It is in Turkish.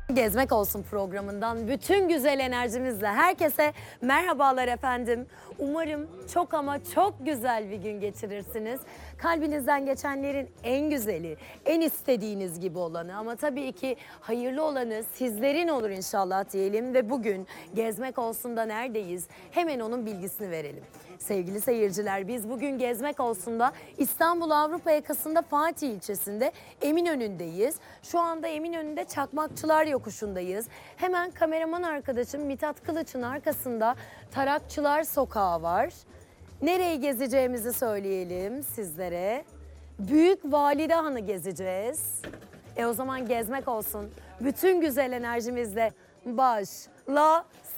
Gezmek Olsun programından bütün güzel enerjimizle herkese merhabalar efendim. Umarım çok ama çok güzel bir gün geçirirsiniz. Kalbinizden geçenlerin en güzeli, en istediğiniz gibi olanı ama tabii ki hayırlı olanı sizlerin olur inşallah diyelim ve bugün Gezmek Olsun'da neredeyiz? Hemen onun bilgisini verelim. Sevgili seyirciler, biz bugün Gezmek Olsun'da İstanbul Avrupa yakasında Fatih ilçesinde Eminönü'ndeyiz. Şu anda Eminönü'nde Çakmakçılar Yokuşu'ndayız. Hemen kameraman arkadaşım Mithat Kılıç'ın arkasında Tarakçılar Sokağı var. Nereyi gezeceğimizi söyleyelim sizlere. Büyük Valide Han'ı gezeceğiz. O zaman gezmek olsun. Bütün güzel enerjimizle başlasın.